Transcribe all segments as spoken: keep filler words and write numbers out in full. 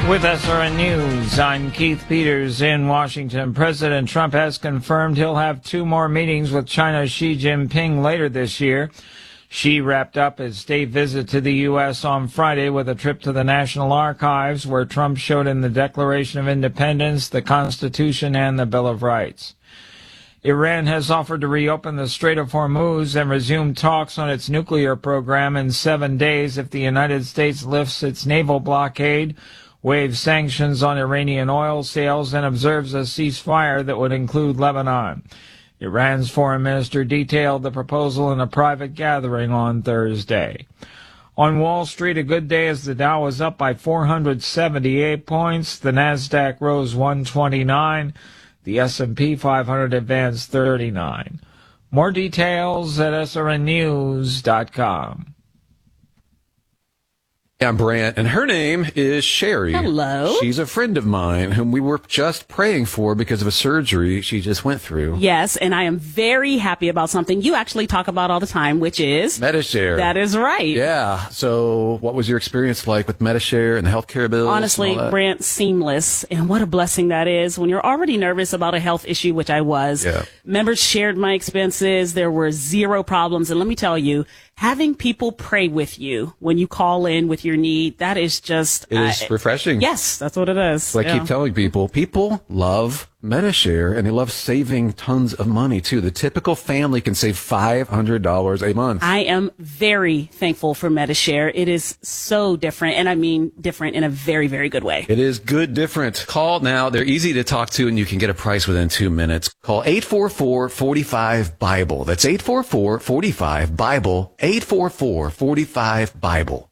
With S R N News, I'm Keith Peters in Washington. President Trump has confirmed he'll have two more meetings with China's Xi Jinping later this year. Xi wrapped up his state visit to the U S on Friday with a trip to the National Archives, where Trump showed him the Declaration of Independence, the Constitution, and the Bill of Rights. Iran has offered to reopen the Strait of Hormuz and resume talks on its nuclear program in seven days if the United States lifts its naval blockade, waives sanctions on Iranian oil sales, and observes a ceasefire that would include Lebanon. Iran's foreign minister detailed the proposal in a private gathering on Thursday. On Wall Street, a good day as the Dow was up by four hundred seventy-eight points. The Nasdaq rose one twenty-nine. The S and P five hundred advanced thirty-nine. More details at S R N news dot com. I'm Brant, and her name is Sherry. Hello. She's a friend of mine whom we were just praying for because of a surgery she just went through. Yes, and I am very happy about something you actually talk about all the time, which is Medi-Share. That is right. Yeah. So what was your experience like with Medi-Share and the healthcare bills? Honestly, Brant, seamless. And what a blessing that is when you're already nervous about a health issue, which I was. Yeah. Members shared my expenses. There were zero problems. And let me tell you, having people pray with you when you call in with your need, that is just... It is uh, refreshing. Yes, that's what it is. So I yeah. keep telling people, people love Medi-Share, and they love saving tons of money, too. The typical family can save five hundred dollars a month. I am very thankful for Medi-Share. It is so different, and I mean different in a very, very good way. It is good different. Call now. They're easy to talk to, and you can get a price within two minutes. Call eight four four, four five, BIBLE. That's eight four four, four five, BIBLE. eight four four, four five, BIBLE.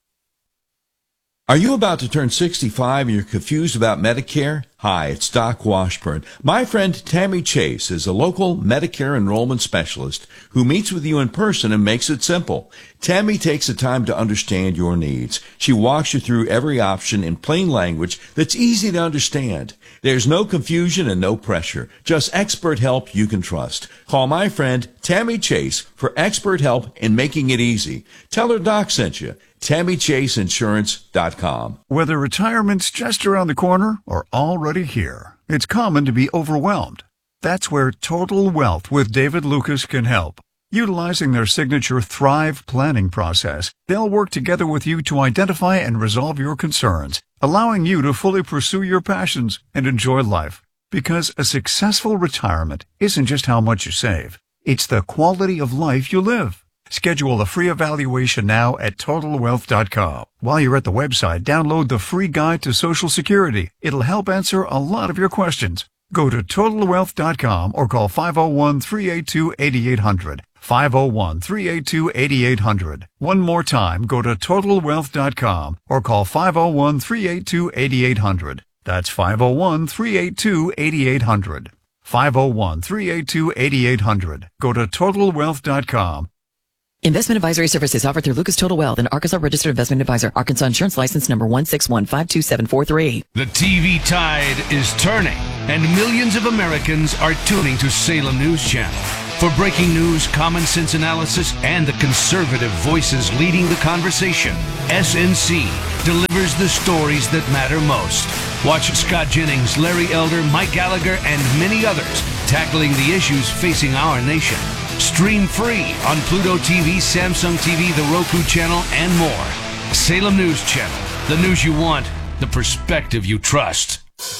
Are you about to turn sixty-five and you're confused about Medicare? Hi, it's Doc Washburn. My friend Tammy Chase is a local Medicare enrollment specialist who meets with you in person and makes it simple. Tammy takes the time to understand your needs. She walks you through every option in plain language that's easy to understand. There's no confusion and no pressure, just expert help you can trust. Call my friend Tammy Chase for expert help in making it easy. Tell her Doc sent you. Tammy Chase Insurance dot com. Whether retirement's just around the corner or already here, it's common to be overwhelmed. That's where Total Wealth with David Lucas can help. Utilizing their signature Thrive planning process, they'll work together with you to identify and resolve your concerns, allowing you to fully pursue your passions and enjoy life. Because a successful retirement isn't just how much you save, it's the quality of life you live. Schedule a free evaluation now at Total Wealth dot com. While you're at the website, download the free guide to Social Security. It'll help answer a lot of your questions. Go to Total Wealth dot com or call five oh one, three eight two, eight eight hundred. five oh one, three eight two, eight eight hundred. One more time, go to Total Wealth dot com or call five oh one, three eight two, eight eight hundred. That's five oh one, three eight two, eight eight hundred. five oh one, three eight two, eight eight hundred. Go to Total Wealth dot com. Investment advisory services offered through Lucas Total Wealth, an Arkansas registered investment advisor. Arkansas insurance license number one six one five two seven four three. The T V tide is turning, and millions of Americans are tuning to Salem News Channel. For breaking news, common sense analysis, and the conservative voices leading the conversation, S N C delivers the stories that matter most. Watch Scott Jennings, Larry Elder, Mike Gallagher, and many others tackling the issues facing our nation. Stream free on Pluto T V, Samsung T V, the Roku channel, and more. Salem News Channel. The news you want, the perspective you trust.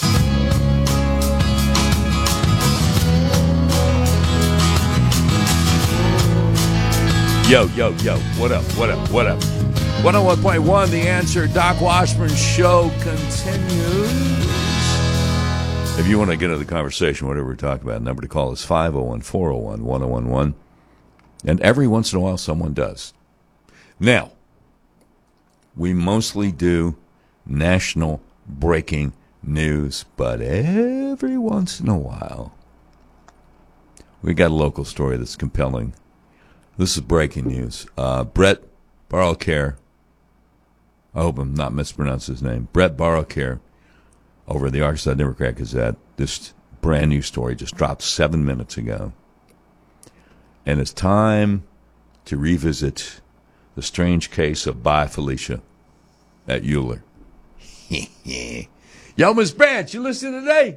Yo, yo, yo, what up, what up, what up? one oh one point one, The Answer, Doc Washburn Show continues. If you want to get into the conversation, whatever we're talking about, the number to call is five oh one, four oh one, one oh one one. And every once in a while, someone does. Now, we mostly do national breaking news, but every once in a while, we got a local story that's compelling. This is breaking news. Uh, Brett Barrowcare, I hope I'm not mispronouncing his name, Brett Barrowcare, over the Arkansas Democrat Gazette. This brand new story just dropped seven minutes ago. And it's time to revisit the strange case of Bye Felicia at Euler. Yo, Miss Branch, you listen today?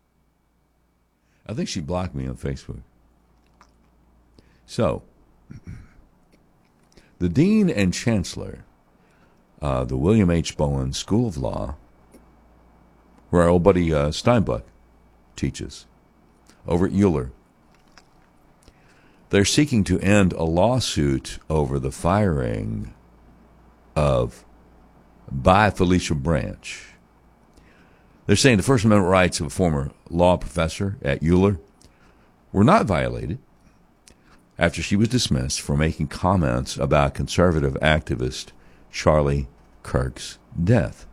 I think she blocked me on Facebook. So, the Dean and Chancellor of the William H. Bowen School of Law, where our old buddy uh, Steinbuck teaches, over at Euler, they're seeking to end a lawsuit over the firing of by Felicia Branch. They're saying the First Amendment rights of a former law professor at Euler were not violated after she was dismissed for making comments about conservative activist Charlie Kirk's death.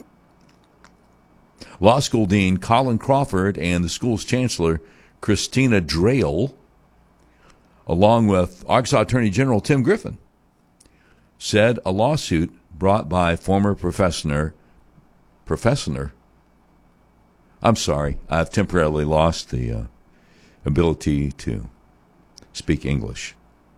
Law School Dean Colin Crawford and the school's chancellor Christina Drayle, along with Arkansas Attorney General Tim Griffin, said a lawsuit brought by former professor, professor, I'm sorry, I've temporarily lost the uh, ability to speak English.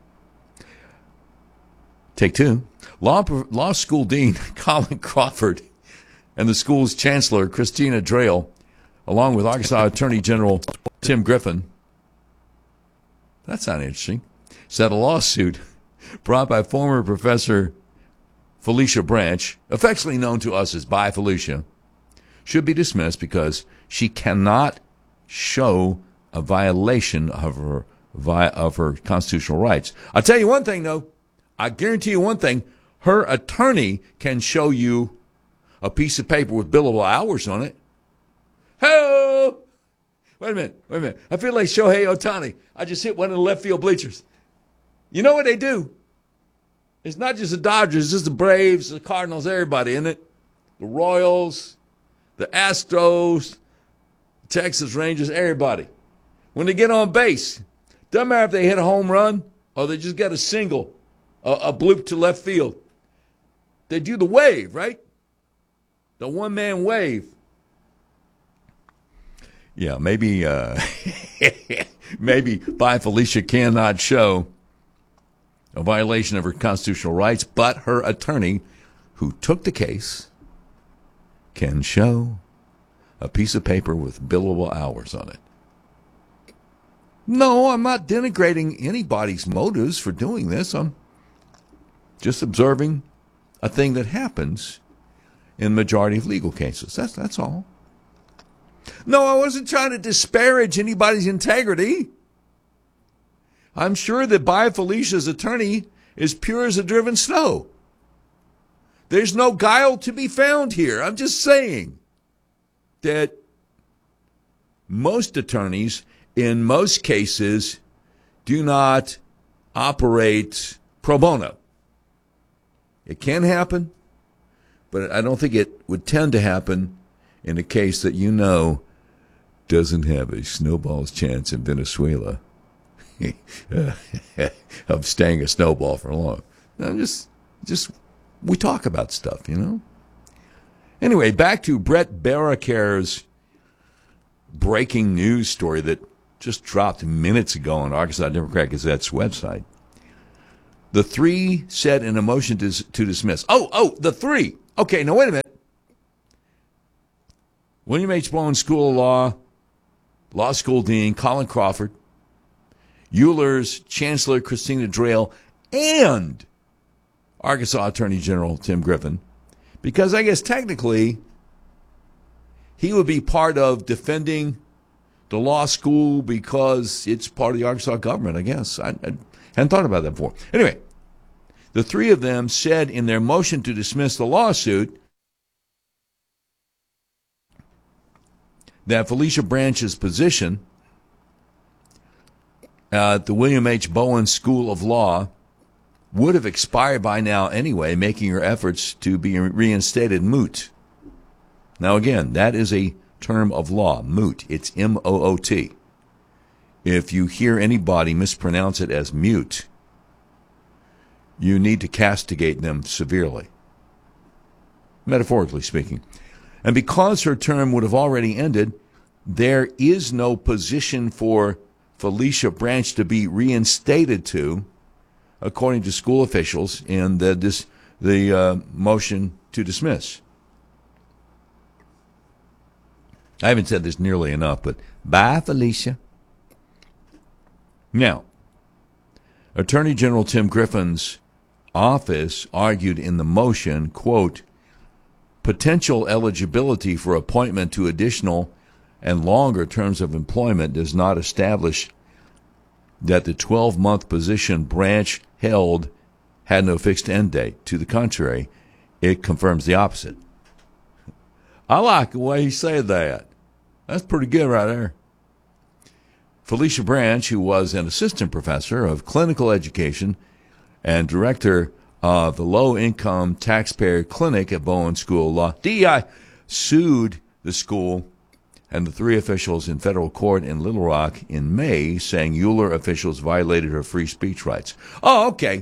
Take two. Law, Law School Dean Colin Crawford and the school's chancellor Christina Drayle, along with Arkansas Attorney General Tim Griffin, that sounds interesting, said a lawsuit brought by former Professor Felicia Branch, affectionately known to us as By Felicia, should be dismissed because she cannot show a violation of her of her constitutional rights. I'll tell you one thing, though. I guarantee you one thing. Her attorney can show you a piece of paper with billable hours on it. Hey, wait a minute, wait a minute. I feel like Shohei Ohtani. I just hit one of the left field bleachers. You know what they do? It's not just the Dodgers, it's just the Braves, the Cardinals, everybody, isn't it? The Royals, the Astros, Texas Rangers, everybody. When they get on base, doesn't matter if they hit a home run or they just got a single, a, a bloop to left field. They do the wave, right? The one-man wave. Yeah, maybe uh, maybe By Felicia cannot show a violation of her constitutional rights, but her attorney, who took the case, can show a piece of paper with billable hours on it. No, I'm not denigrating anybody's motives for doing this. I'm just observing a thing that happens in the majority of legal cases. That's that's all. No, I wasn't trying to disparage anybody's integrity. I'm sure that By Felicia's attorney is pure as a driven snow. There's no guile to be found here. I'm just saying that most attorneys, in most cases, do not operate pro bono. It can happen, but I don't think it would tend to happen in a case that you know doesn't have a snowball's chance in Venezuela of staying a snowball for long. No, just, just we talk about stuff, you know. Anyway, back to Brett Baraker's breaking news story that just dropped minutes ago on Arkansas Democrat Gazette's website. The three said in a motion to, to dismiss. Oh, oh, the three. Okay, now wait a minute. William H. Bowen School of Law, Law School Dean Colin Crawford, Euler's Chancellor Christina Drayle, and Arkansas Attorney General Tim Griffin, because I guess technically he would be part of defending the law school because it's part of the Arkansas government, I guess. I, I hadn't thought about that before. Anyway, the three of them said in their motion to dismiss the lawsuit that Felicia Branch's position at the William H. Bowen School of Law would have expired by now anyway, making her efforts to be reinstated moot. Now, again, that is a term of law, moot. It's M O O T. If you hear anybody mispronounce it as mute, you need to castigate them severely, metaphorically speaking. And because her term would have already ended, there is no position for Felicia Branch to be reinstated to, according to school officials in the, this, the uh, motion to dismiss. I haven't said this nearly enough, but bye, Felicia. Now, Attorney General Tim Griffin's office argued in the motion, quote, potential eligibility for appointment to additional and longer terms of employment does not establish that the twelve-month position Branch held had no fixed end date. To the contrary, it confirms the opposite. I like the way he said that. That's pretty good right there. Felicia Branch, who was an assistant professor of clinical education and director of the low-income taxpayer clinic at Bowen School of Law, D E I, sued the school and the three officials in federal court in Little Rock in May, saying Euler officials violated her free speech rights. Oh, okay.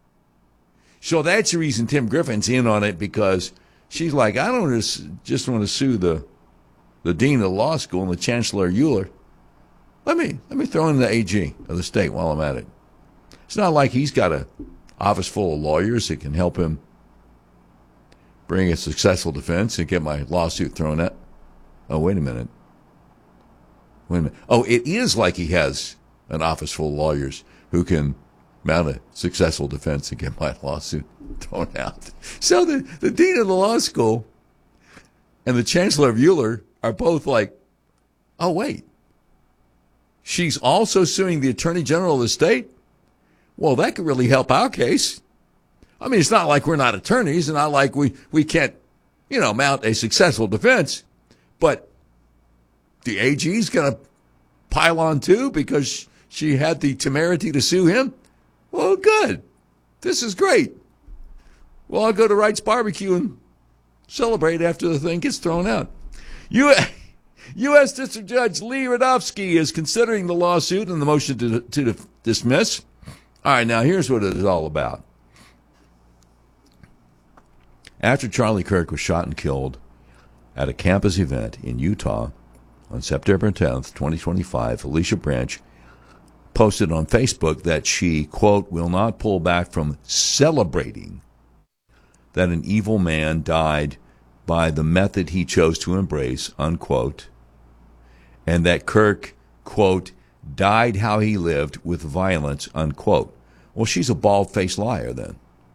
So that's the reason Tim Griffin's in on it, because she's like, I don't just, just want to sue the the dean of the law school and the chancellor Euler. Let me let me throw in the A G of the state while I'm at it. It's not like he's got an office full of lawyers that can help him bring a successful defense and get my lawsuit thrown out. Oh, wait a minute. Wait a minute. Oh, it is like he has an office full of lawyers who can mount a successful defense and get my lawsuit thrown out. So the, the dean of the law school and the chancellor of Euler are both like, oh, wait. She's also suing the attorney general of the state? Well, that could really help our case. I mean, it's not like we're not attorneys and not like we, we can't, you know, mount a successful defense. But the A G's going to pile on too because she had the temerity to sue him? Well, good. This is great. Well, I'll go to Wright's Barbecue and celebrate after the thing gets thrown out. U S District Judge Lee Radofsky is considering the lawsuit and the motion to, to dismiss. All right, now here's what it is all about. After Charlie Kirk was shot and killed at a campus event in Utah on September tenth, twenty twenty-five, Felicia Branch posted on Facebook that she, quote, will not pull back from celebrating that an evil man died by the method he chose to embrace, unquote, and that Kirk, quote, died how he lived with violence, unquote. Well, she's a bald-faced liar then.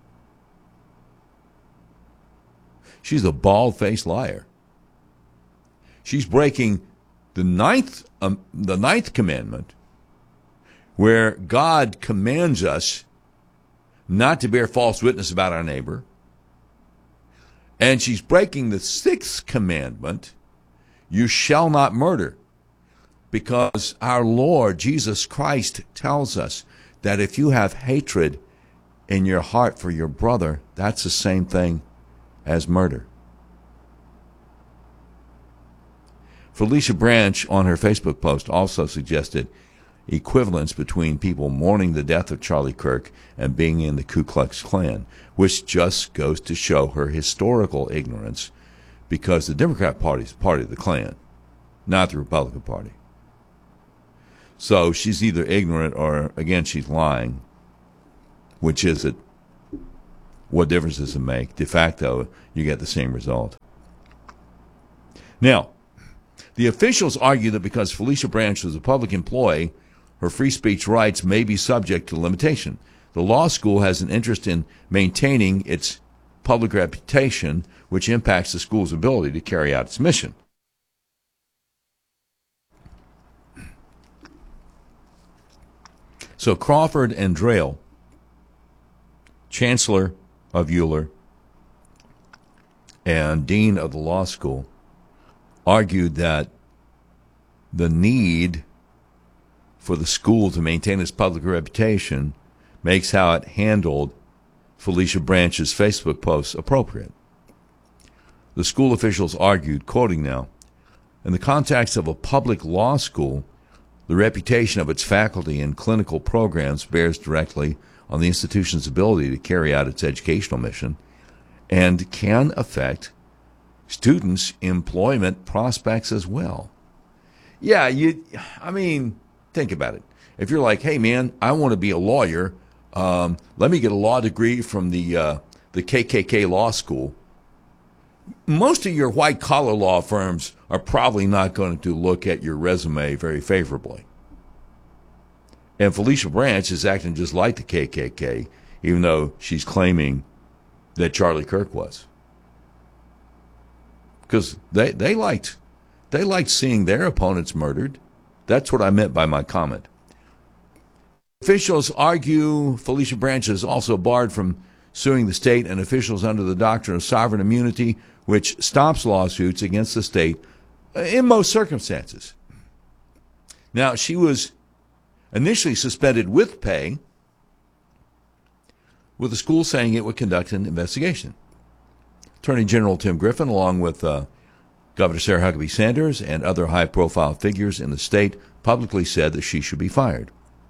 She's a bald-faced liar. She's breaking the ninth, um, the ninth commandment, where God commands us not to bear false witness about our neighbor. And she's breaking the sixth commandment, you shall not murder, because our Lord Jesus Christ tells us that if you have hatred in your heart for your brother, that's the same thing as murder. Felicia Branch, on her Facebook post, also suggested equivalence between people mourning the death of Charlie Kirk and being in the Ku Klux Klan, which just goes to show her historical ignorance, because the Democrat Party is part of the Klan, not the Republican Party. So she's either ignorant or, again, she's lying. Which is it? What difference does it make? De facto, you get the same result. Now, the officials argue that because Felicia Branch was a public employee, her free speech rights may be subject to limitation. The law school has an interest in maintaining its public reputation, which impacts the school's ability to carry out its mission. So Crawford and Drayle, chancellor of Euler and dean of the law school, argued that the need for the school to maintain its public reputation makes how it handled Felicia Branch's Facebook posts appropriate. The school officials argued, quoting now, in the context of a public law school, the reputation of its faculty and clinical programs bears directly on the institution's ability to carry out its educational mission and can affect students' employment prospects as well. Yeah, you. I mean, think about it. If you're like, hey, man, I want to be a lawyer, um, let me get a law degree from the uh, the K K K law school. most of your white-collar law firms are probably not going to look at your resume very favorably. And Felicia Branch is acting just like the K K K, even though she's claiming that Charlie Kirk was. Because they, they liked they liked seeing their opponents murdered. That's what I meant by my comment. Officials argue Felicia Branch is also barred from suing the state and officials under the doctrine of sovereign immunity, which stops lawsuits against the state in most circumstances. Now, she was initially suspended with pay, with the school saying it would conduct an investigation. Attorney General Tim Griffin, along with uh, Governor Sarah Huckabee Sanders and other high-profile figures in the state, publicly said that she should be fired.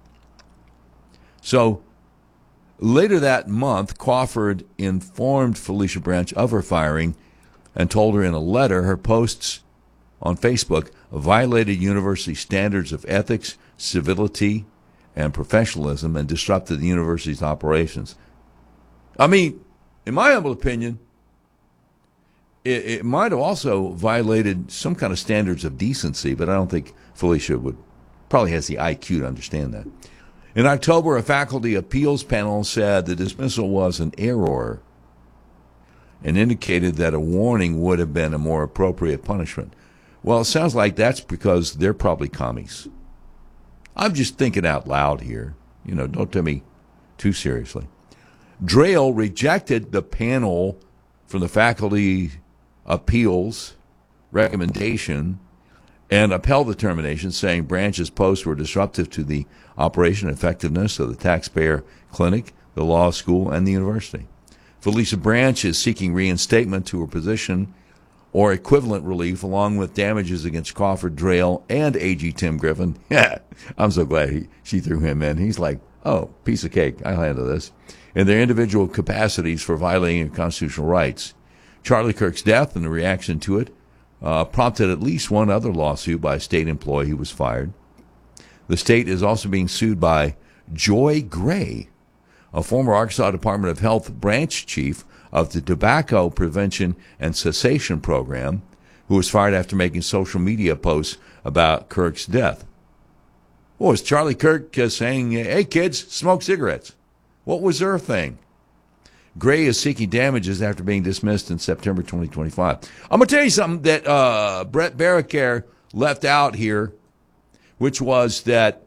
So, later that month, Crawford informed Felicia Branch of her firing and told her in a letter her posts on Facebook violated university standards of ethics, civility, and professionalism and disrupted the university's operations. I mean, in my humble opinion, it, it might have also violated some kind of standards of decency, but I don't think Felicia would probably has the I Q to understand that. In October, a faculty appeals panel said the dismissal was an error and indicated that a warning would have been a more appropriate punishment. Well, it sounds like that's because they're probably commies. I'm just thinking out loud here. You know, don't take me too seriously. Drayle rejected the panel from the faculty appeals recommendation and upheld the termination, saying Branch's posts were disruptive to the operation and effectiveness of the taxpayer clinic, the law school, and the university. Felicia Branch is seeking reinstatement to her position or equivalent relief, along with damages against Crawford, Drayle, and A G Tim Griffin. Yeah, I'm so glad he, she threw him in. He's like, oh, piece of cake. I'll handle this. In their individual capacities for violating constitutional rights. Charlie Kirk's death and the reaction to it uh, prompted at least one other lawsuit by a state employee who was fired. The state is also being sued by Joy Gray, a former Arkansas Department of Health branch chief of the Tobacco Prevention and Cessation Program, who was fired after making social media posts about Kirk's death. What was Charlie Kirk uh, saying, hey, kids, smoke cigarettes? What was their thing? Gray is seeking damages after being dismissed in September twenty twenty-five. I'm going to tell you something that uh, Brett Baraker left out here, which was that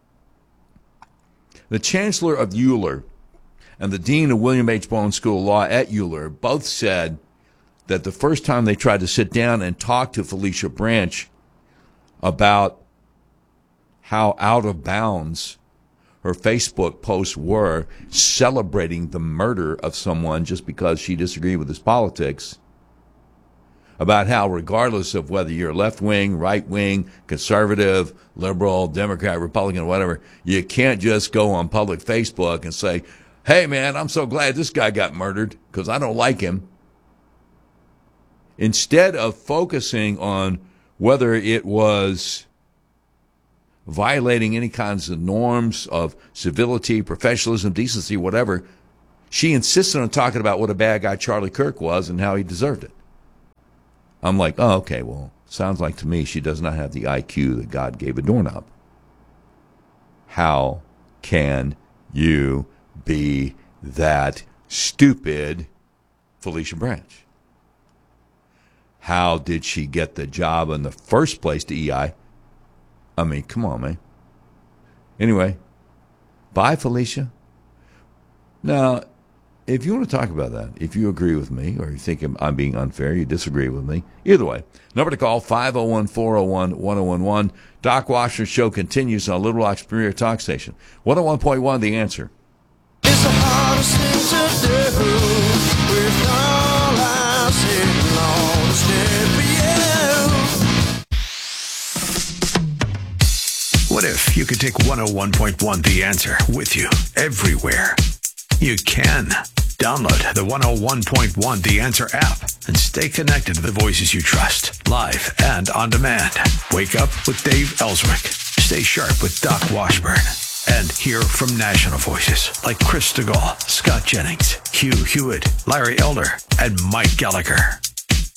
the chancellor of Euler and the dean of William H. Bowen School of Law at Euler both said that the first time they tried to sit down and talk to Felicia Branch about how out of bounds her Facebook posts were celebrating the murder of someone just because she disagreed with his politics, about how regardless of whether you're left-wing, right-wing, conservative, liberal, Democrat, Republican, whatever, you can't just go on public Facebook and say, hey, man, I'm so glad this guy got murdered because I don't like him. Instead of focusing on whether it was violating any kinds of norms of civility, professionalism, decency, whatever, she insisted on talking about what a bad guy Charlie Kirk was and how he deserved it. I'm like, oh, okay, well, sounds like to me she does not have the I Q that God gave a doorknob. How can you be that stupid, Felicia Branch? How did she get the job in the first place to E I? I mean, come on, man. Anyway, bye, Felicia. Now, if you want to talk about that, if you agree with me or you think I'm being unfair, you disagree with me, either way, number to call, five oh one, four oh one, one oh one one. Doc Washington's show continues on Little Rock's premier talk station. one oh one point one, The Answer. It's the hardest thing to do. With all I sitting on the step for you. What if you could take one oh one point one The Answer with you everywhere? You can. Download the one oh one point one The Answer app and stay connected to the voices you trust, live and on demand. Wake up with Dave Ellswick. Stay sharp with Doc Washburn. And hear from national voices like Chris DeGaulle, Scott Jennings, Hugh Hewitt, Larry Elder, and Mike Gallagher.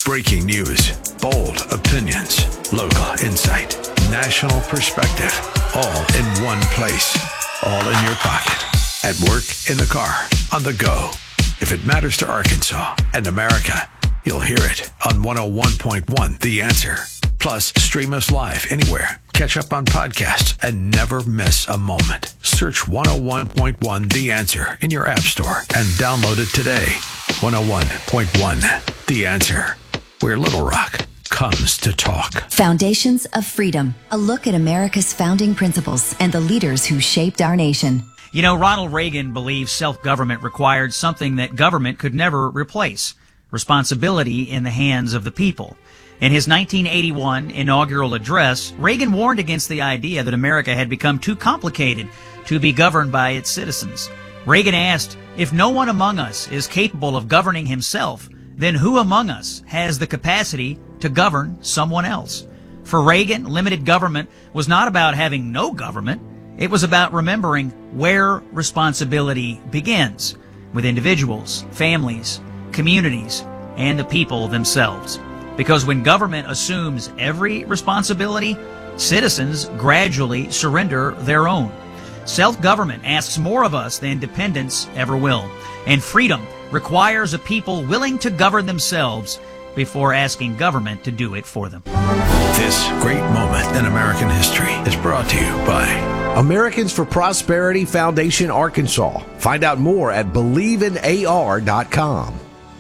Breaking news, bold opinions, local insight, national perspective, all in one place, all in your pocket. At work, in the car, on the go. If it matters to Arkansas and America, you'll hear it on one oh one point one The Answer. Plus, stream us live anywhere. Catch up on podcasts and never miss a moment. Search one oh one point one The Answer in your app store and download it today. one oh one point one The Answer, where Little Rock comes to talk. Foundations of Freedom, a look at America's founding principles and the leaders who shaped our nation. You know, Ronald Reagan believed self-government required something that government could never replace: responsibility in the hands of the people. In his nineteen eighty-one inaugural address, Reagan warned against the idea that America had become too complicated to be governed by its citizens. Reagan asked, if no one among us is capable of governing himself, then who among us has the capacity to govern someone else? For Reagan, limited government was not about having no government. It was about remembering where responsibility begins, with individuals, families, communities, and the people themselves. Because when government assumes every responsibility, citizens gradually surrender their own. Self-government asks more of us than dependence ever will. And freedom requires a people willing to govern themselves before asking government to do it for them. This great moment in American history is brought to you by Americans for Prosperity Foundation Arkansas. Find out more at believe in A R dot com.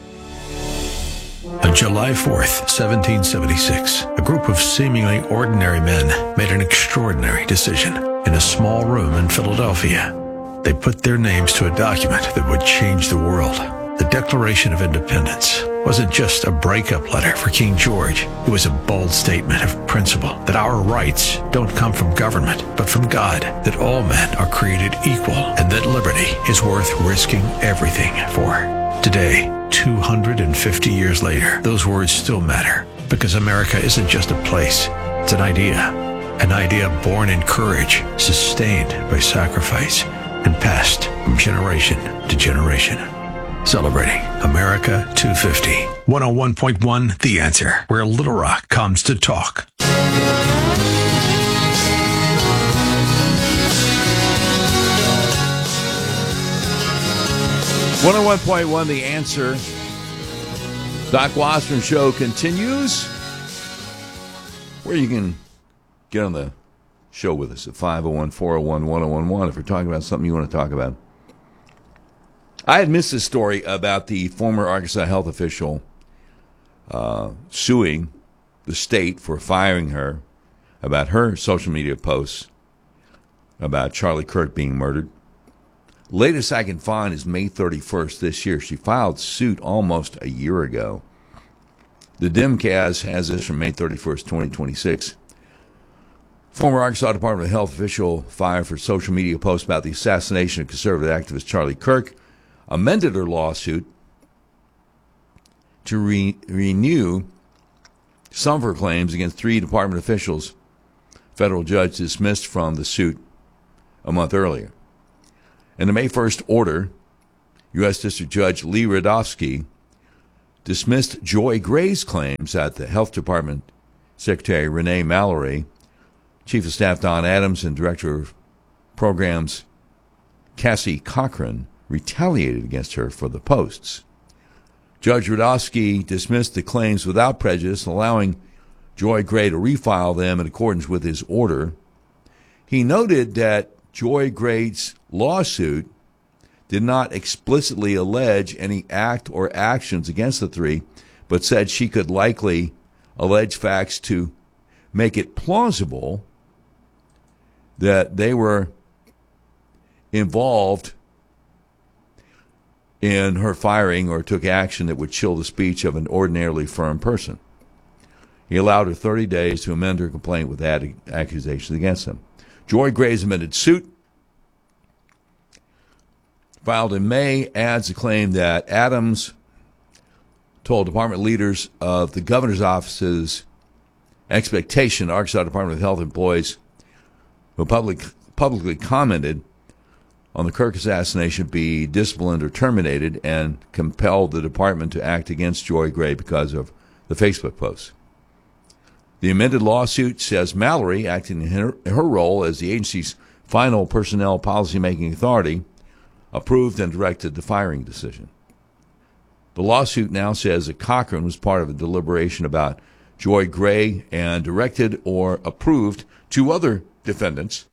On July fourth, seventeen seventy-six, a group of seemingly ordinary men made an extraordinary decision in a small room in Philadelphia. They put their names to a document that would change the world. The Declaration of Independence wasn't just a breakup letter for King George. It was a bold statement of principle that our rights don't come from government, but from God, that all men are created equal, and that liberty is worth risking everything for. Today, two hundred fifty years later, those words still matter, because America isn't just a place, it's an idea. An idea born in courage, sustained by sacrifice, and passed from generation to generation. Celebrating America two fifty. one oh one point one The Answer, where Little Rock comes to talk. one oh one point one The Answer. Doc Washburn Show continues. Where you can get on the show with us at five oh one, four oh one, one oh one one if you're talking about something you want to talk about. I had missed this story about the former Arkansas health official uh, suing the state for firing her about her social media posts about Charlie Kirk being murdered. Latest I can find is May thirty-first this year. She filed suit almost a year ago. The Demcast has this from May thirty-first, twenty twenty-six. Former Arkansas Department of Health official fired for social media posts about the assassination of conservative activist Charlie Kirk amended her lawsuit to re- renew some of her claims against three department officials federal judge dismissed from the suit a month earlier. In the May first order, U S District Judge Lee Radofsky dismissed Joy Gray's claims that the Health Department Secretary Renee Mallory, Chief of Staff Don Adams, and Director of Programs Cassie Cochran retaliated against her for the posts. Judge Radofsky dismissed the claims without prejudice, allowing Joy Gray to refile them in accordance with his order. He noted that Joy Gray's lawsuit did not explicitly allege any act or actions against the three, but said she could likely allege facts to make it plausible that they were involved in her firing or took action that would chill the speech of an ordinarily firm person. He allowed her thirty days to amend her complaint with added accusations against them. Joy Gray's amended suit, filed in May, adds a claim that Adams told department leaders of the governor's office's expectation Arkansas Department of Health employees who public, publicly commented on the Kirk assassination be disciplined or terminated, and compelled the department to act against Joy Gray because of the Facebook post. The amended lawsuit says Mallory, acting in her, her role as the agency's final personnel policymaking authority, approved and directed the firing decision. The lawsuit now says that Cochran was part of a deliberation about Joy Gray and directed or approved two other defendants,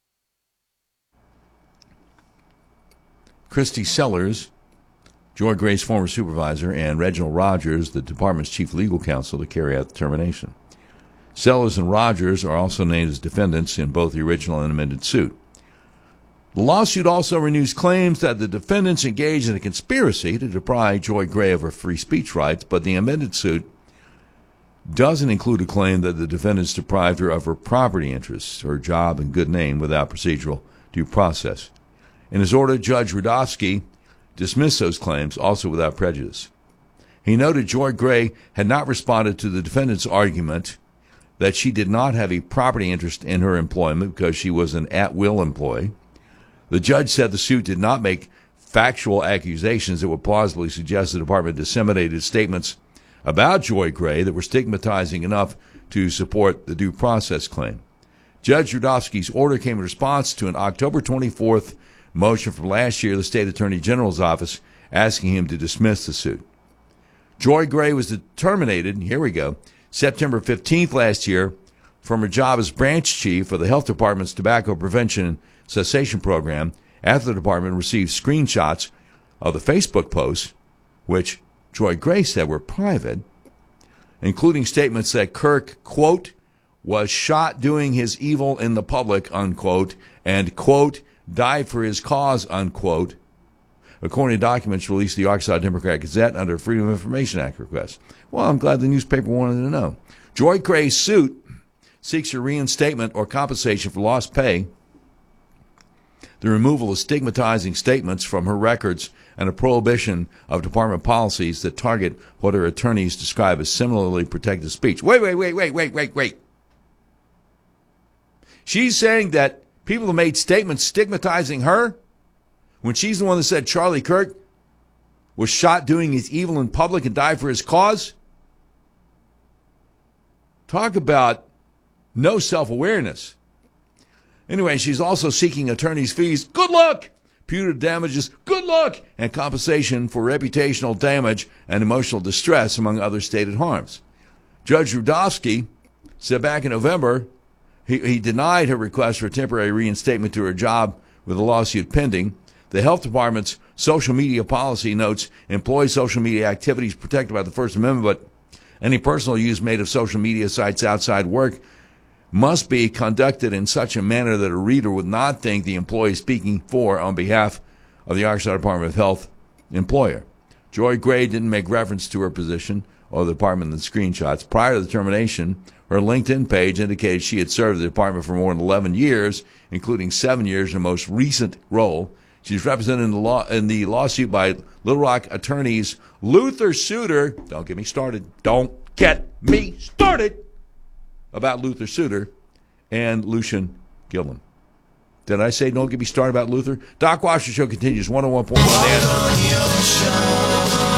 Christy Sellers, Joy Gray's former supervisor, and Reginald Rogers, the department's chief legal counsel, to carry out the termination. Sellers and Rogers are also named as defendants in both the original and amended suit. The lawsuit also renews claims that the defendants engaged in a conspiracy to deprive Joy Gray of her free speech rights, but the amended suit doesn't include a claim that the defendants deprived her of her property interests, her job, and good name without procedural due process. In his order, Judge Rudofsky dismissed those claims, also without prejudice. He noted Joy Gray had not responded to the defendant's argument that she did not have a property interest in her employment because she was an at-will employee. The judge said the suit did not make factual accusations that would plausibly suggest the department disseminated statements about Joy Gray that were stigmatizing enough to support the due process claim. Judge Rudofsky's order came in response to an October twenty-fourth motion from last year, the state attorney general's office, asking him to dismiss the suit. Joy Gray was terminated, here we go, September fifteenth last year from her job as branch chief of the health department's tobacco prevention and cessation program after the department received screenshots of the Facebook posts, which Joy Gray said were private, including statements that Kirk, quote, was shot doing his evil in the public, unquote, and, quote, died for his cause, unquote, according to documents released to the Arkansas Democrat Gazette under Freedom of Information Act request. Well, I'm glad the newspaper wanted to know. Joy Gray's suit seeks a reinstatement or compensation for lost pay, the removal of stigmatizing statements from her records, and a prohibition of department policies that target what her attorneys describe as similarly protected speech. Wait, wait, wait, wait, wait, wait, wait. She's saying that people have made statements stigmatizing her when she's the one that said Charlie Kirk was shot doing his evil in public and died for his cause? Talk about no self-awareness. Anyway, she's also seeking attorney's fees. Good luck! Punitive damages. Good luck! And compensation for reputational damage and emotional distress, among other stated harms. Judge Rudofsky said back in November he, he denied her request for a temporary reinstatement to her job with a lawsuit pending. The health department's social media policy notes employee social media activities protected by the First Amendment, but any personal use made of social media sites outside work must be conducted in such a manner that a reader would not think the employee is speaking for on behalf of the Arkansas Department of Health employer. Joy Gray didn't make reference to her position or the department in the screenshots. Prior to the termination, her LinkedIn page indicated she had served the department for more than eleven years, including seven years in her most recent role. She's represented in the law in the lawsuit by Little Rock attorneys Luther Suter. Don't get me started. Don't get me started about Luther Suter and Lucian Gillen. Did I say don't get me started about Luther? Doc Washer Show continues. one oh one point one The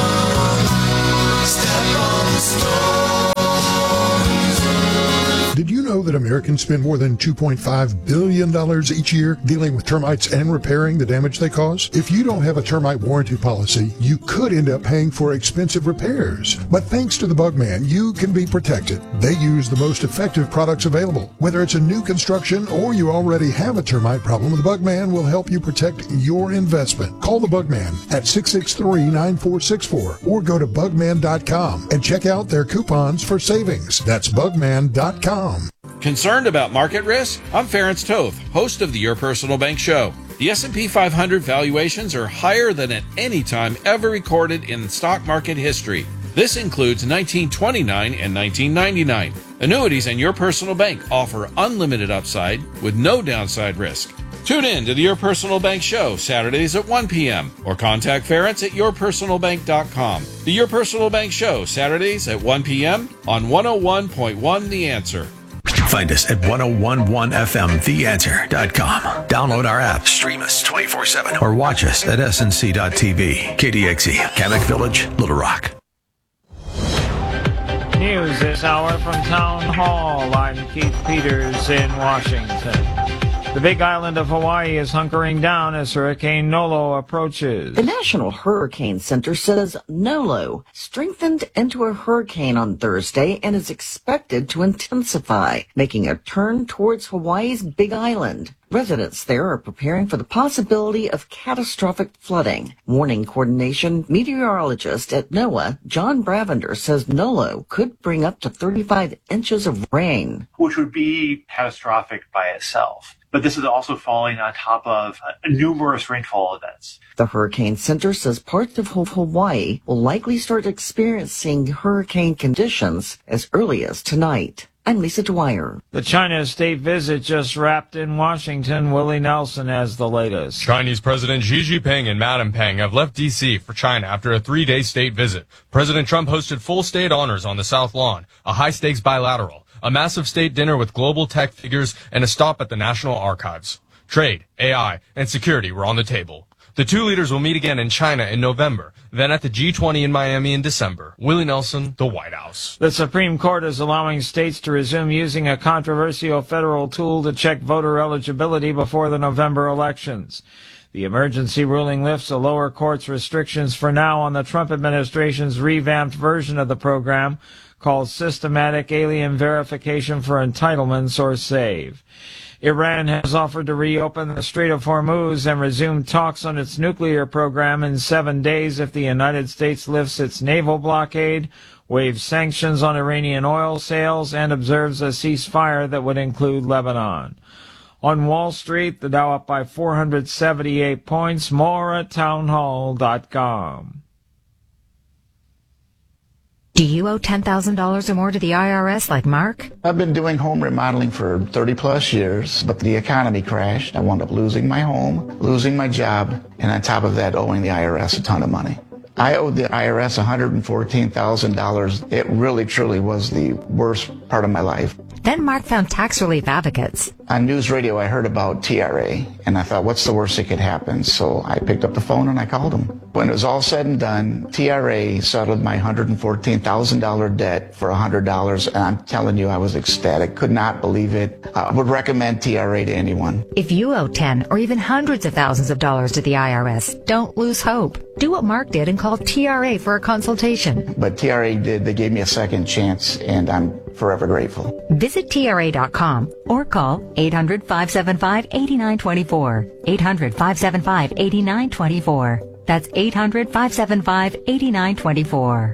Did you know that Americans spend more than two point five billion dollars each year dealing with termites and repairing the damage they cause? If you don't have a termite warranty policy, you could end up paying for expensive repairs. But thanks to the Bugman, you can be protected. They use the most effective products available. Whether it's a new construction or you already have a termite problem, the Bugman will help you protect your investment. Call the Bugman at six six three, nine four six four or go to bugman dot com and check out their coupons for savings. That's bugman dot com. Concerned about market risk? I'm Ference Toth, host of the Your Personal Bank Show. The S and P five hundred valuations are higher than at any time ever recorded in stock market history. This includes nineteen twenty-nine and nineteen ninety-nine. Annuities and Your Personal Bank offer unlimited upside with no downside risk. Tune in to the Your Personal Bank Show Saturdays at one p.m. or contact Ference at your personal bank dot com. The Your Personal Bank Show Saturdays at one p.m. on one oh one point one The Answer. Find us at ten eleven F M the answer dot com. Download our app, stream us twenty-four seven, or watch us at S N C dot T V. K D X E, Kamek Village, Little Rock. News this hour from Town Hall. I'm Keith Peters in Washington. The Big Island of Hawaii is hunkering down as Hurricane Nolo approaches. The National Hurricane Center says Nolo strengthened into a hurricane on Thursday and is expected to intensify, making a turn towards Hawaii's Big Island. Residents there are preparing for the possibility of catastrophic flooding. Warning coordination meteorologist at NOAA, John Bravender, says Nolo could bring up to thirty-five inches of rain, which would be catastrophic by itself. But this is also falling on top of uh, numerous rainfall events. The Hurricane Center says parts of Hawaii will likely start experiencing hurricane conditions as early as tonight. I'm Lisa Dwyer. The China state visit just wrapped in Washington. Willie Nelson has the latest. Chinese President Xi Jinping and Madam Peng have left D C for China after a three-day state visit. President Trump hosted full state honors on the South Lawn, a high-stakes bilateral, a massive state dinner with global tech figures, and a stop at the National Archives. Trade, A I, and security were on the table. The two leaders will meet again in China in November, then at the G twenty in Miami in December. Willie Nelson, the White House. The Supreme Court is allowing states to resume using a controversial federal tool to check voter eligibility before the November elections. The emergency ruling lifts a lower court's restrictions for now on the Trump administration's revamped version of the program called Systematic Alien Verification for Entitlements, or SAVE. Iran has offered to reopen the Strait of Hormuz and resume talks on its nuclear program in seven days if the United States lifts its naval blockade, waives sanctions on Iranian oil sales, and observes a ceasefire that would include Lebanon. On Wall Street, the Dow up by four hundred seventy-eight points. More at townhall dot com. Do you owe ten thousand dollars or more to the I R S like Mark? I've been doing home remodeling for thirty plus years, but the economy crashed. I wound up losing my home, losing my job, and on top of that, owing the I R S a ton of money. I owed the I R S one hundred fourteen thousand dollars. It really, truly was the worst part of my life. Then Mark found Tax Relief Advocates. On news radio, I heard about T R A, and I thought, what's the worst that could happen? So I picked up the phone and I called them. When it was all said and done, T R A settled my one hundred fourteen thousand dollars debt for one hundred dollars, and I'm telling you, I was ecstatic. Could not believe it. I would recommend T R A to anyone. If you owe ten or even hundreds of thousands of dollars to the I R S, don't lose hope. Do what Mark did and call T R A for a consultation. But T R A did. They gave me a second chance, and I'm forever grateful. Visit T R A dot com or call eight hundred, five seven five, eight nine two four. eight hundred, five seven five, eight nine two four. That's eight hundred, five seven five, eight nine two four.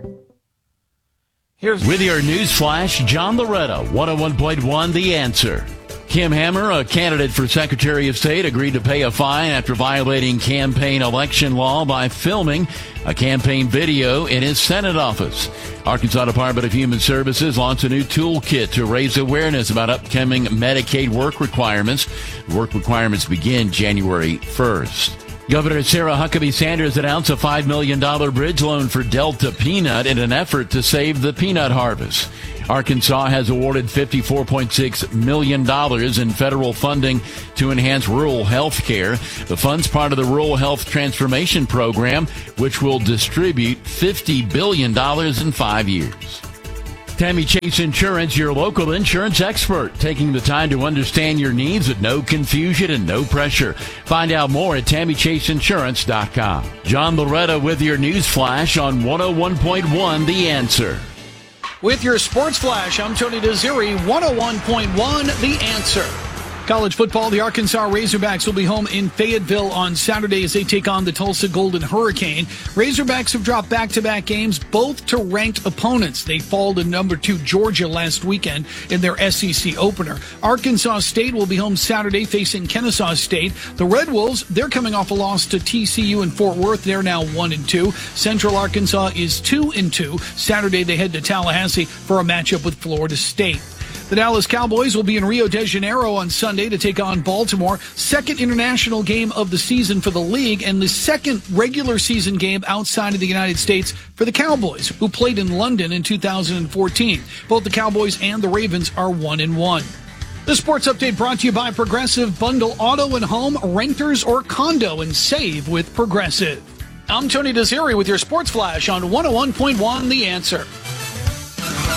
Here's with your news flash, John Loretta, one oh one point one The Answer. Kim Hammer, a candidate for Secretary of State, agreed to pay a fine after violating campaign election law by filming a campaign video in his Senate office. Arkansas Department of Human Services launched a new toolkit to raise awareness about upcoming Medicaid work requirements. Work requirements begin January first. Governor Sarah Huckabee Sanders announced a five million dollars bridge loan for Delta Peanut in an effort to save the peanut harvest. Arkansas has awarded fifty-four point six million dollars in federal funding to enhance rural health care. The fund's part of the Rural Health Transformation Program, which will distribute fifty billion dollars in five years. Tammy Chase Insurance, your local insurance expert, taking the time to understand your needs with no confusion and no pressure. Find out more at tammy chase insurance dot com. John Loretta with your news flash on one oh one point one The Answer. With your sports flash, I'm Tony Desiri, one oh one point one The Answer. College football, the Arkansas Razorbacks will be home in Fayetteville on Saturday as they take on the Tulsa Golden Hurricane. Razorbacks have dropped back-to-back games, both to ranked opponents. They fall to number two Georgia last weekend in their S E C opener. Arkansas State will be home Saturday facing Kennesaw State. The Red Wolves, they're coming off a loss to T C U in Fort Worth. They're now one and two. Central Arkansas is two and two. Saturday they head to Tallahassee for a matchup with Florida State. The Dallas Cowboys will be in Rio de Janeiro on Sunday to take on Baltimore. Second international game of the season for the league and the second regular season game outside of the United States for the Cowboys, who played in London in two thousand fourteen. Both the Cowboys and the Ravens are one and one. The sports update brought to you by Progressive. Bundle auto and home, renters or condo, and save with Progressive. I'm Tony Desiri with your sports flash on one oh one point one The Answer.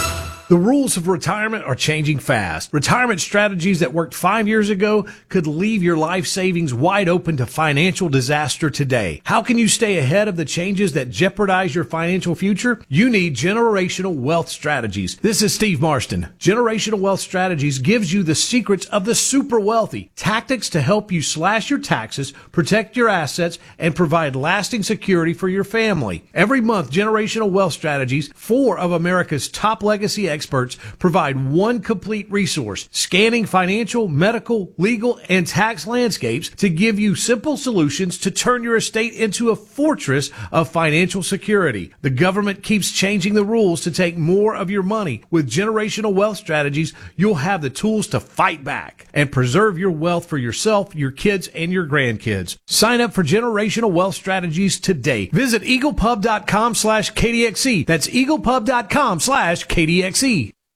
The rules of retirement are changing fast. Retirement strategies that worked five years ago could leave your life savings wide open to financial disaster today. How can you stay ahead of the changes that jeopardize your financial future? You need Generational Wealth Strategies. This is Steve Marston. Generational Wealth Strategies gives you the secrets of the super wealthy, tactics to help you slash your taxes, protect your assets, and provide lasting security for your family. Every month, Generational Wealth Strategies, four of America's top legacy experts, provide one complete resource, scanning financial, medical, legal, and tax landscapes to give you simple solutions to turn your estate into a fortress of financial security. The government keeps changing the rules to take more of your money. With Generational Wealth Strategies, you'll have the tools to fight back and preserve your wealth for yourself, your kids, and your grandkids. Sign up for Generational Wealth Strategies today. Visit eaglepub.com slash KDXC. That's eaglepub.com slash KDXC.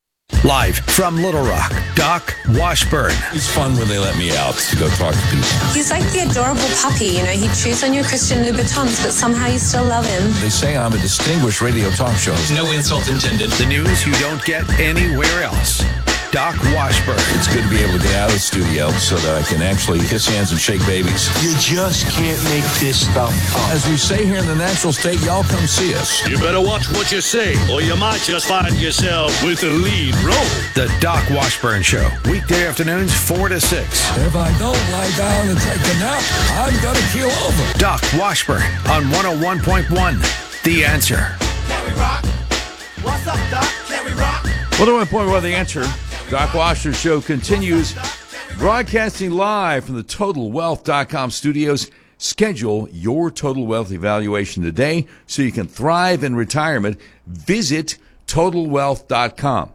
Live from Little Rock, Doc Washburn. It's fun when they let me out to go talk to people. He's like the adorable puppy, you know, he chews on your Christian Louboutins, but somehow you still love him. They say I'm a distinguished radio talk show. No insult intended. The news you don't get anywhere else. Doc Washburn. It's good to be able to get out of the studio so that I can actually kiss hands and shake babies. You just can't make this stuff up. As we say here in the natural state, y'all come see us. You better watch what you say, or you might just find yourself with the lead role. The Doc Washburn Show. Weekday afternoons, four to six. If I don't lie down and take a nap, I'm going to keel over. Doc Washburn on one oh one point one. The Answer. Can we rock? What's up, Doc? Can we rock? one oh one point one, The Answer. Doc Washburn Show continues, broadcasting live from the Total Wealth dot com studios. Schedule your Total Wealth evaluation today so you can thrive in retirement. Visit Total Wealth dot com.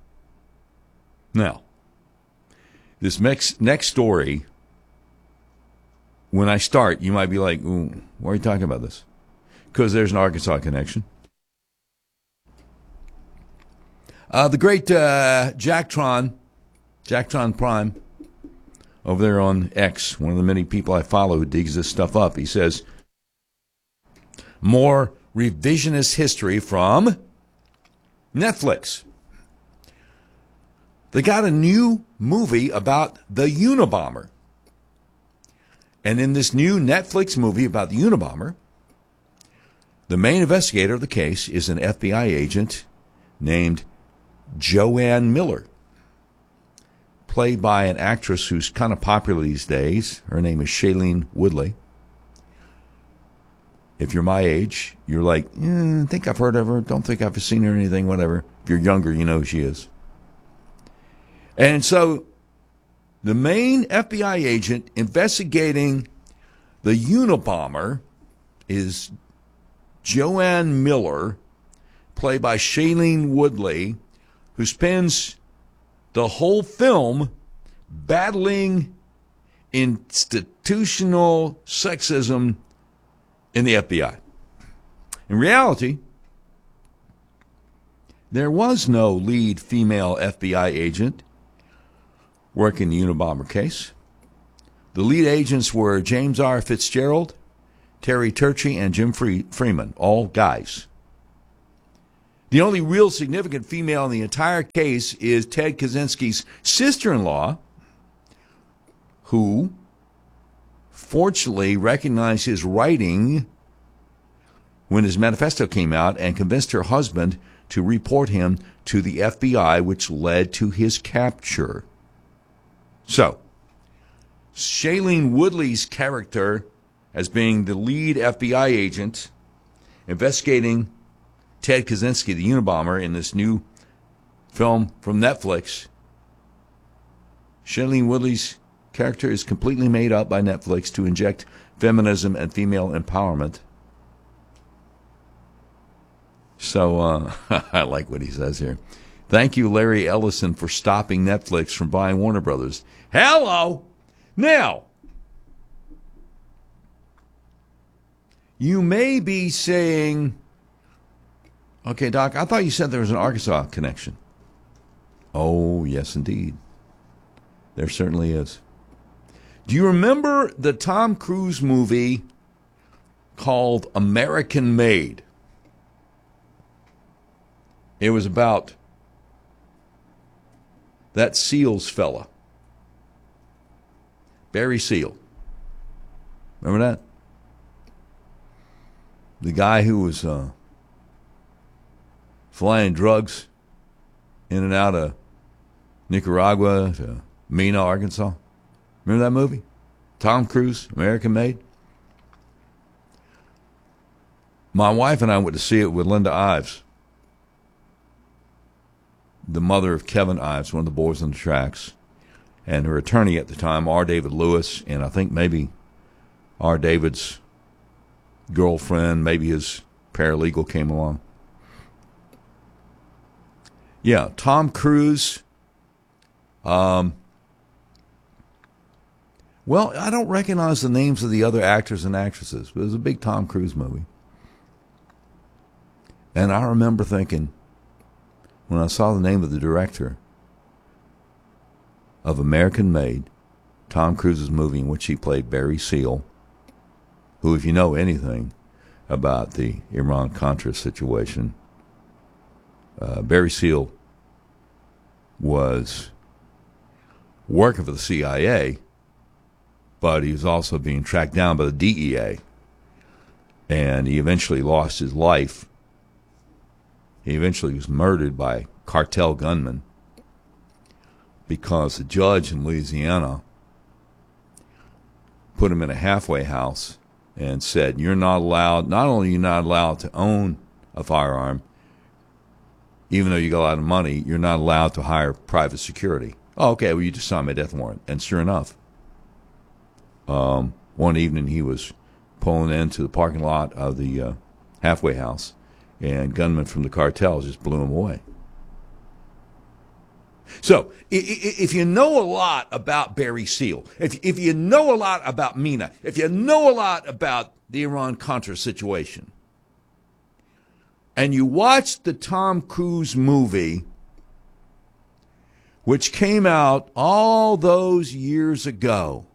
Now, this next, next story, when I start, you might be like, ooh, why are you talking about this? Because there's an Arkansas connection. Uh, the great uh, Jacktron, Jacktron Prime, over there on X, one of the many people I follow who digs this stuff up, he says, more revisionist history from Netflix. They got a new movie about the Unabomber. And in this new Netflix movie about the Unabomber, the main investigator of the case is an F B I agent named Joanne Miller, played by an actress who's kind of popular these days. Her name is Shailene Woodley. If you're my age, you're like, eh, I think I've heard of her. Don't think I've seen her or anything, whatever. If you're younger, you know who she is. And so the main F B I agent investigating the Unabomber is Joanne Miller, played by Shailene Woodley, who spends the whole film battling institutional sexism in the F B I. In reality, there was no lead female F B I agent working the Unabomber case. The lead agents were James R. Fitzgerald, Terry Turchi, and Jim Free- Freeman, all guys. The only real significant female in the entire case is Ted Kaczynski's sister-in-law, who fortunately recognized his writing when his manifesto came out and convinced her husband to report him to the F B I, which led to his capture. So, Shailene Woodley's character as being the lead F B I agent investigating Ted Kaczynski, the Unabomber, in this new film from Netflix. Shailene Woodley's character is completely made up by Netflix to inject feminism and female empowerment. So, uh, I like what he says here. Thank you, Larry Ellison, for stopping Netflix from buying Warner Brothers. Hello! Now, you may be saying, okay, Doc, I thought you said there was an Arkansas connection. Oh, yes, indeed. There certainly is. Do you remember the Tom Cruise movie called American Made? It was about that Seals fella. Barry Seal. Remember that? The guy who was uh, flying drugs in and out of Nicaragua to Mena, Arkansas. Remember that movie? Tom Cruise, American Made. My wife and I went to see it with Linda Ives, the mother of Kevin Ives, one of the boys on the tracks, and her attorney at the time, R. David Lewis, and I think maybe R. David's girlfriend, maybe his paralegal came along. Yeah, Tom Cruise. Um, well, I don't recognize the names of the other actors and actresses, but it was a big Tom Cruise movie. And I remember thinking, when I saw the name of the director of American Made, Tom Cruise's movie in which he played Barry Seal, who, if you know anything about the Iran-Contra situation, uh, Barry Seal was working for the C I A, but he was also being tracked down by the D E A, and he eventually lost his life. He eventually was murdered by cartel gunmen because the judge in Louisiana put him in a halfway house and said, you're not allowed, not only are you not allowed to own a firearm, even though you got a lot of money, you're not allowed to hire private security. Oh, okay, well, you just signed my death warrant. And sure enough, um, one evening he was pulling into the parking lot of the uh, halfway house, and gunmen from the cartel just blew him away. So, if you know a lot about Barry Seal, if if you know a lot about Mena, if you know a lot about the Iran-Contra situation, and you watch the Tom Cruise movie, which came out all those years ago,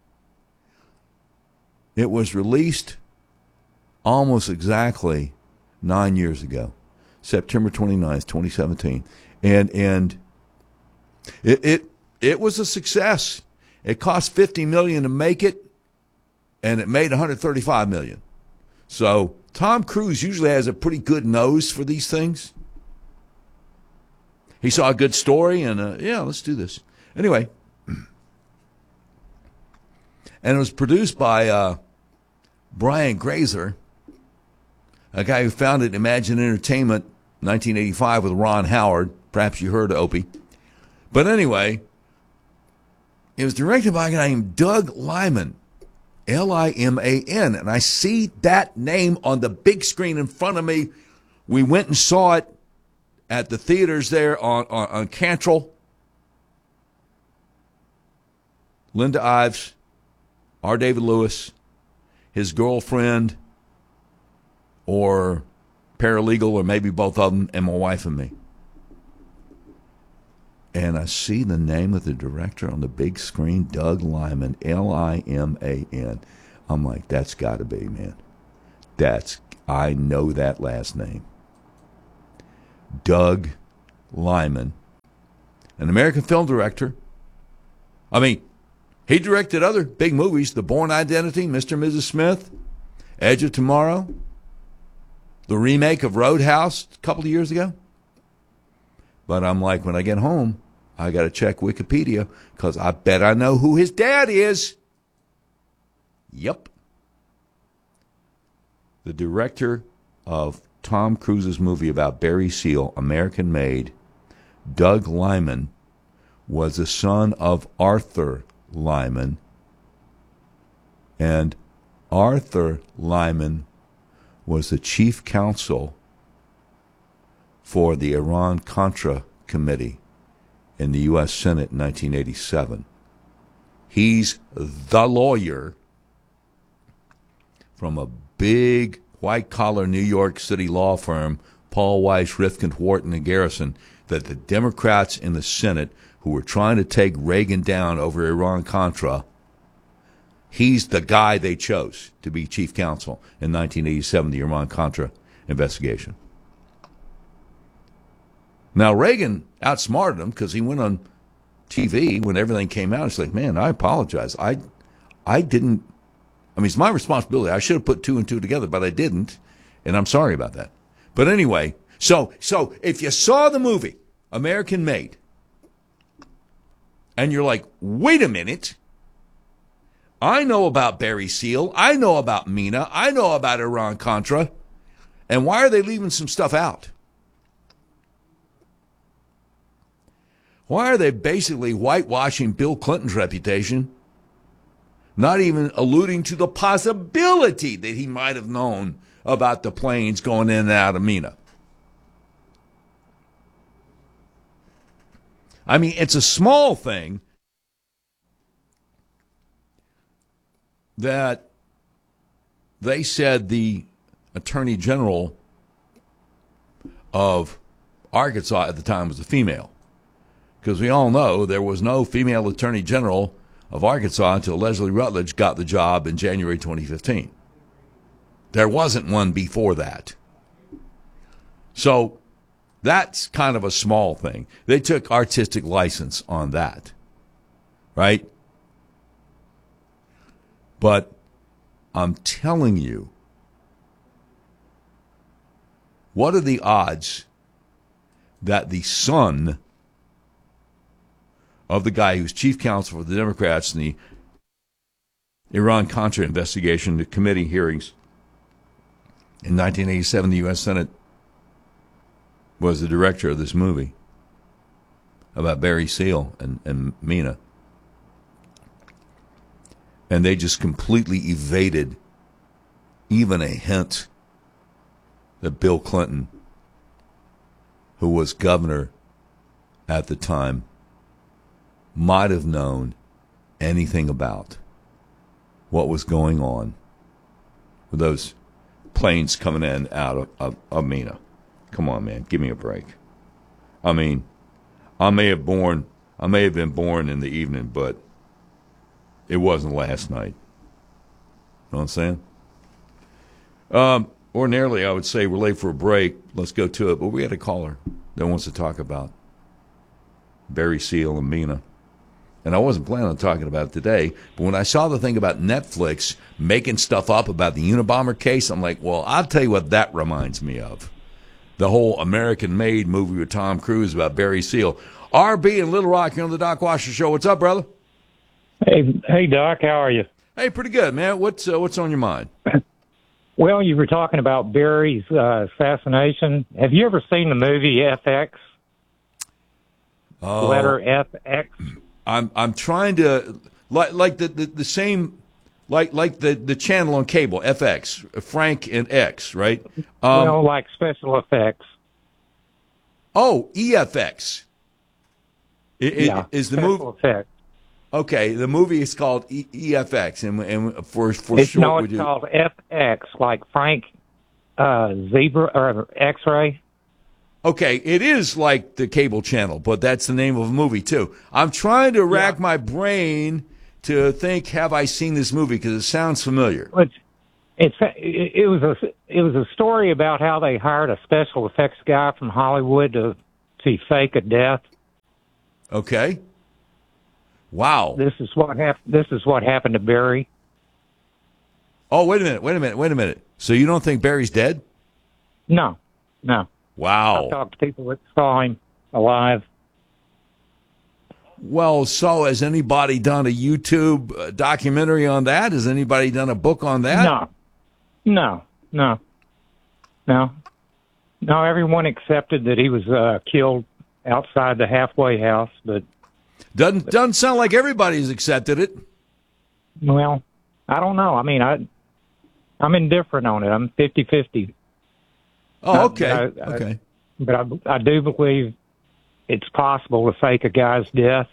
it was released almost exactly nine years ago, September twenty-ninth, twenty seventeen, and and it it it was a success. It cost fifty million dollars to make it, and it made one hundred thirty-five million dollars. So Tom Cruise usually has a pretty good nose for these things. He saw a good story, and uh, yeah, let's do this. Anyway, and it was produced by uh, Brian Grazer, a guy who founded Imagine Entertainment in nineteen eighty-five with Ron Howard. Perhaps you heard Opie. But anyway, it was directed by a guy named Doug Liman, L I M A N. And I see that name on the big screen in front of me. We went and saw it at the theaters there on, on, on Cantrell. Linda Ives, R. David Lewis, his girlfriend, or paralegal, or maybe both of them, and my wife and me. And I see the name of the director on the big screen, Doug Liman, L I M A N. I'm like, that's got to be, man. That's, I know that last name. Doug Liman, an American film director. I mean, he directed other big movies, The Bourne Identity, Mister and Missus Smith, Edge of Tomorrow, the remake of Roadhouse a couple of years ago. But I'm like, when I get home, I got to check Wikipedia because I bet I know who his dad is. Yep. The director of Tom Cruise's movie about Barry Seal, American Made, Doug Liman, was the son of Arthur Liman. And Arthur Liman was the chief counsel for the Iran-Contra Committee in the U S Senate in nineteen eighty-seven. He's the lawyer from a big white-collar New York City law firm, Paul Weiss, Rifkin, Wharton, and Garrison, that the Democrats in the Senate who were trying to take Reagan down over Iran-Contra, he's the guy they chose to be chief counsel in nineteen eighty-seven, the Iran-Contra investigation. Now, Reagan outsmarted him because he went on T V when everything came out. It's like, man, I apologize. I, I didn't. I mean, it's my responsibility. I should have put two and two together, but I didn't, and I'm sorry about that. But anyway, so so if you saw the movie American Made, and you're like, wait a minute, I know about Barry Seal, I know about Mina, I know about Iran-Contra, and why are they leaving some stuff out? Why are they basically whitewashing Bill Clinton's reputation? Not even alluding to the possibility that he might have known about the planes going in and out of Mina. I mean, it's a small thing that they said the Attorney General of Arkansas at the time was a female. Because we all know there was no female Attorney General of Arkansas until Leslie Rutledge got the job in January twenty fifteen. There wasn't one before that. So that's kind of a small thing. They took artistic license on that, right? But I'm telling you, what are the odds that the son of the guy who's chief counsel for the Democrats in the Iran-Contra investigation, the committee hearings in nineteen eighty-seven, the U S Senate was the director of this movie about Barry Seal and, and Mina. And they just completely evaded even a hint that Bill Clinton, who was governor at the time, might have known anything about what was going on with those planes coming in and out of, of, of Mina. Come on, man, give me a break. I mean, I may have born, I may have been born in the evening, but it wasn't last night. You know what I'm saying? Um, ordinarily, I would say we're late for a break. Let's go to it. But we had a caller that wants to talk about Barry Seal and Mina. And I wasn't planning on talking about it today, but when I saw the thing about Netflix making stuff up about the Unabomber case, I'm like, well, I'll tell you what that reminds me of. The whole American Made movie with Tom Cruise about Barry Seal. R B in Little Rock, you're on the Doc Washer Show. What's up, brother? Hey, hey, Doc, how are you? Hey, pretty good, man. What's uh, what's on your mind? Well, you were talking about Barry's uh, assassination. Have you ever seen the movie F X? Oh, Letter F X? I'm I'm trying to like like the, the, the same like like the, the channel on cable, F X, Frank and X, right? Um, well, like special effects. Oh, E F X. It, yeah, it, is the special movie? Effects. Okay, the movie is called e- EFX, and and for for it's, short, no, would it's you... called F X, like Frank uh, Zebra or X-ray. Okay, it is like the cable channel, but that's the name of a movie too. I'm trying to rack yeah. my brain to think, have I seen this movie? Because it sounds familiar. It's, it's it was a it was a story about how they hired a special effects guy from Hollywood to to fake a death. Okay. Wow. This is what hap- This is what happened to Barry. Oh, wait a minute! Wait a minute! Wait a minute! So you don't think Barry's dead? No, no. Wow. I talked to people that saw him alive. Well, so has anybody done a YouTube uh, documentary on that? Has anybody done a book on that? No, no, no, no, no. Everyone accepted that he was uh, killed outside the halfway house, but doesn't doesn't sound like everybody's accepted it. Well, I don't know. I mean, I I'm indifferent on it. I'm fifty-fifty. Oh, okay. I, I, okay. But I, I do believe it's possible to fake a guy's death.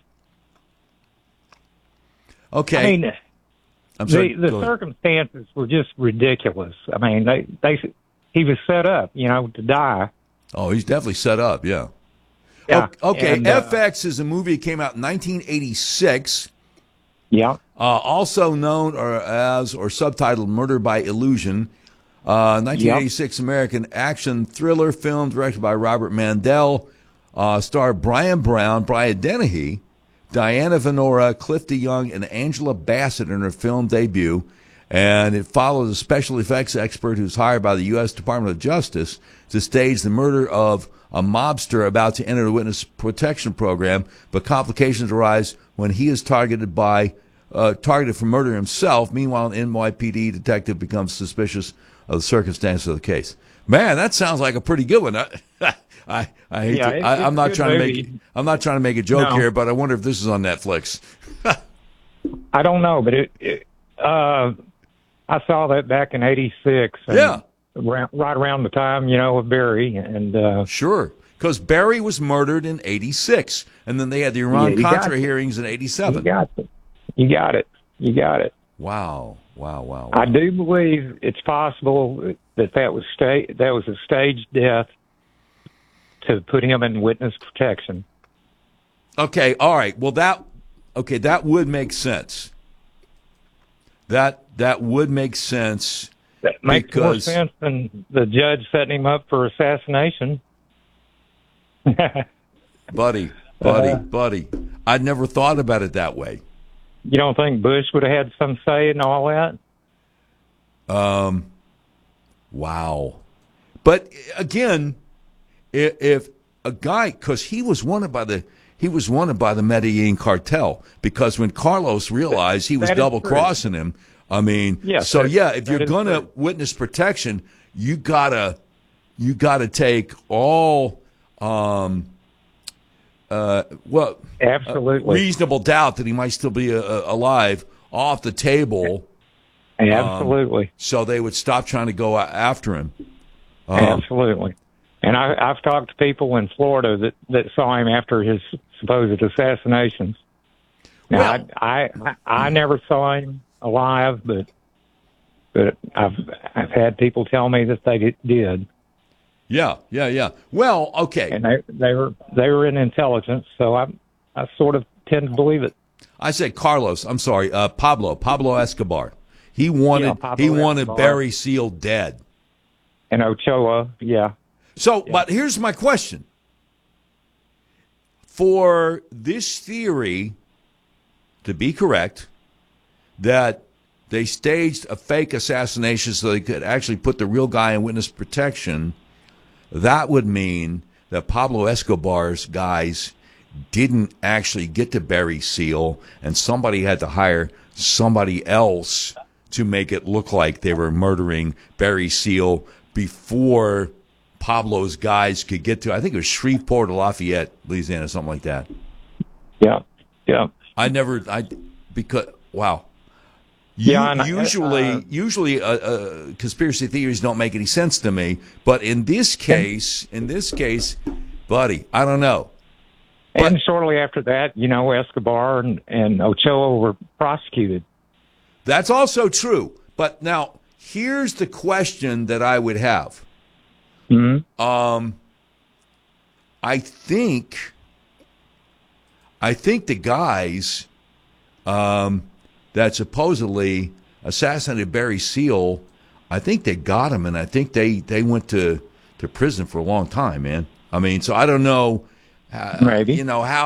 Okay. I mean, I'm sorry. the, the Go circumstances were just ridiculous. I mean, they, they he was set up, you know, to die. Oh, he's definitely set up, yeah. Yeah. Okay, and, uh, F X is a movie that came out in nineteen eighty-six. Yeah. Uh, also known or as or subtitled Murder by Illusion. Uh, nineteen eighty-six yep. American action thriller film directed by Robert Mandel. Uh, starred Brian Brown, Brian Dennehy, Diana Venora, Cliff DeYoung, and Angela Bassett in her film debut. And it follows a special effects expert who's hired by the U S Department of Justice to stage the murder of a mobster about to enter the witness protection program, but complications arise when he is targeted by uh, targeted for murder himself. Meanwhile, an N Y P D detective becomes suspicious of the circumstances of the case. Man, that sounds like a pretty good one. I, I, I hate Yeah, to, it- I, it's I'm a not good trying movie. to make I'm not trying to make a joke No. here, but I wonder if this is on Netflix. I don't know, but it, it uh, I saw that back in eighty-six. And Yeah. around, right around the time, you know, of Barry. And uh, Sure, because Barry was murdered in eighty-six, and then they had the Iran Yeah, you got Contra it. hearings in eighty-seven. You got it. You got it. You got it. Wow, wow, wow. I do believe it's possible that that was sta- that was a staged death to put him in witness protection. Okay, all right. Well, that okay, that would make sense. That that would make sense. That makes more because, sense than the judge setting him up for assassination. buddy, buddy, Uh, buddy. I'd never thought about it that way. You don't think Bush would have had some say in all that? Um, wow. But again, if, if a guy, because he was wanted by the he was wanted by the Medellin cartel, because when Carlos realized he was That is double crossing him, I mean, Yes, so that- yeah, if that you're is gonna true. witness protection, you gotta you gotta take all um uh well Absolutely. reasonable doubt that he might still be uh, alive off the table. Absolutely. Um, so they would stop trying to go a- after him. Um, Absolutely. And I, I've talked to people in Florida that, that saw him after his supposed assassinations. Now, Well- I, I I never saw him alive, but but I've I've had people tell me that they did- did. Yeah, yeah, yeah. Well, okay. And they they were they were in intelligence, so I I sort of tend to believe it. I said Carlos. I'm sorry, uh, Pablo. Pablo Escobar. He wanted Yeah, Pablo he wanted Escobar. Barry Seal dead. And Ochoa, yeah. So, but here's my question: for this theory to be correct, that they staged a fake assassination so they could actually put the real guy in witness protection, that would mean that Pablo Escobar's guys didn't actually get to Barry Seal, and somebody had to hire somebody else to make it look like they were murdering Barry Seal before Pablo's guys could get to, I think it was Shreveport or Lafayette, Louisiana, something like that. Yeah, yeah. I never, I, because, wow. You, Yeah, and I- usually, uh, usually, uh, uh, conspiracy theories don't make any sense to me. But in this case, in this case, buddy, I don't know. And shortly after that, you know, Escobar and, and Ochoa were prosecuted. That's also true. But now, here's the question that I would have. Mm-hmm. Um, I think, I think the guys, um, that supposedly assassinated Barry Seal, I think they got him, and I think they, they went to, to prison for a long time, man. I mean, so I don't know, uh, Maybe. you know, how